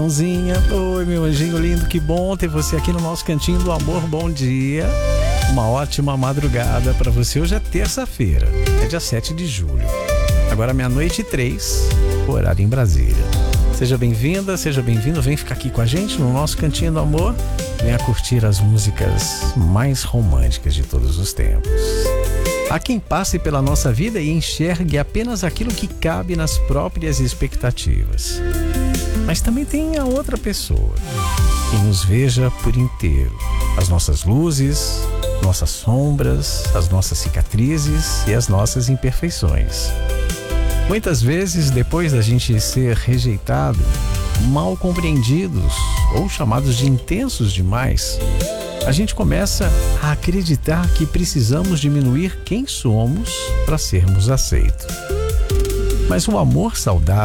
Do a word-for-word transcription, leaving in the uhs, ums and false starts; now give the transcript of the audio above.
Oi, meu anjinho lindo, que bom ter você aqui no nosso Cantinho do Amor. Bom dia, uma ótima madrugada para você. Hoje é terça-feira, é dia sete de julho. Agora meia-noite e três, horário em Brasília. Seja bem-vinda, seja bem-vindo, vem ficar aqui com a gente no nosso Cantinho do Amor. Venha curtir as músicas mais românticas de todos os tempos. Há quem passe pela nossa vida e enxergue apenas aquilo que cabe nas próprias expectativas. Mas também tem a outra pessoa que nos veja por inteiro. As nossas luzes, nossas sombras, as nossas cicatrizes e as nossas imperfeições. Muitas vezes, depois da gente ser rejeitado, mal compreendidos ou chamados de intensos demais, a gente começa a acreditar que precisamos diminuir quem somos para sermos aceitos. Mas o amor saudável